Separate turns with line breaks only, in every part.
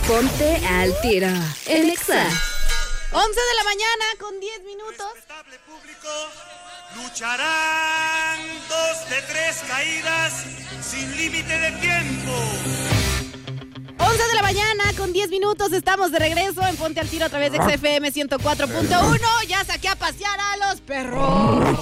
Ponte al tiro en Exa.
11 de la mañana con 10 minutos.
Respetable público, lucharán 2 de 3 caídas sin límite de tiempo.
11 de la mañana con 10 minutos. Estamos de regreso en Ponte al Tiro a través de XFM 104.1. Ya saqué a pasear a los perros.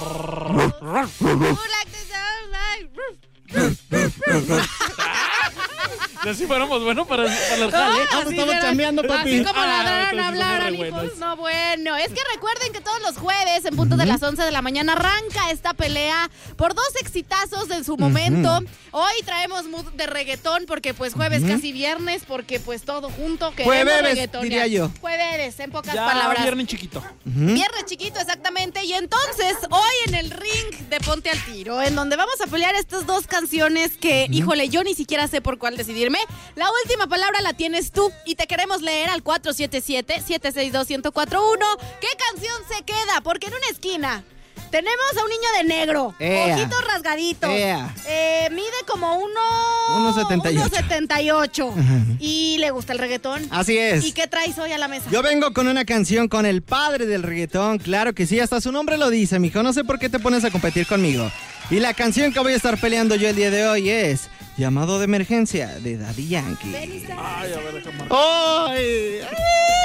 Así fuéramos buenos para el jale.
Estamos chambeando, papi.
Así como ladraron,
pues,
hablaron,
somos re
hijos.
buenos.
No, bueno. Es que recuerden que todos los jueves, en punto de las 11 de la mañana, arranca esta pelea por 2 exitazos de su momento. Hoy traemos mood de reggaetón porque pues jueves casi viernes, porque pues todo junto queremos
Jueves,
reggaetón.
diría yo.
Jueves, en pocas
Ya,
palabras.
viernes chiquito.
Viernes chiquito, exactamente. Y entonces, hoy en el ring de Ponte al Tiro, en donde vamos a pelear estas 2 canciones que, híjole, yo ni siquiera sé por cuál decidirme. La última palabra la tienes tú y te queremos leer al 477-762-1041. ¿Qué canción se queda? Porque en una esquina tenemos a un niño de negro, ojitos rasgaditos, mide como 1.78 y le gusta el reggaetón.
Así es.
¿Y qué traes hoy a la mesa?
Yo vengo con una canción con el padre del reggaetón, claro que sí, hasta su nombre lo dice, mijo, no sé por qué te pones a competir conmigo. Y la canción que voy a estar peleando yo el día de hoy es Llamado de Emergencia de Daddy Yankee.
Ay, a ver, déjame.
¡Ay!